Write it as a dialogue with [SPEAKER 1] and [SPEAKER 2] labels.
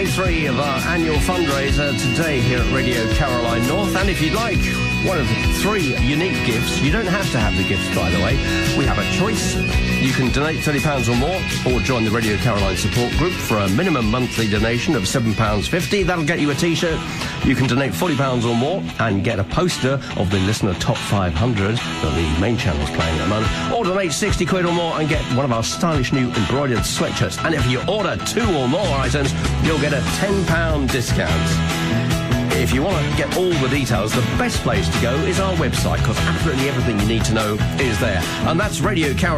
[SPEAKER 1] day 3 of our annual fundraiser today here at Radio Caroline North. And if you'd like one of 3 unique gifts, you don't have to have the gifts, by the way. We have a choice. You can donate £30 or more, or join the Radio Caroline support group for a minimum monthly donation of £7.50. That'll get you a T-shirt. You can donate £40 or more and get a poster of the Listener Top 500 that the main channel's playing at the moment. Or donate 60 quid or more and get one of our stylish new embroidered sweatshirts. And if you order 2 or more items, you'll get a £10 discount. If you want to get all the details, the best place to go is our website, because absolutely everything you need to know is there. And that's Radio Caroline.